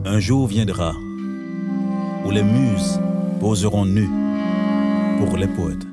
Un jour viendra où les muses poseront nues pour les poètes.